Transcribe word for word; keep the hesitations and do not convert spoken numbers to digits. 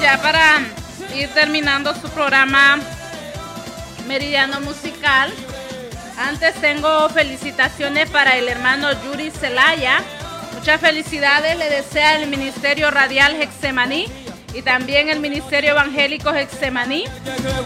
ya para ir terminando su programa Meridiano Musical, antes tengo felicitaciones para el hermano Yuri Zelaya. Muchas felicidades le desea el Ministerio Radial Getsemaní y también el Ministerio Evangélico Getsemaní.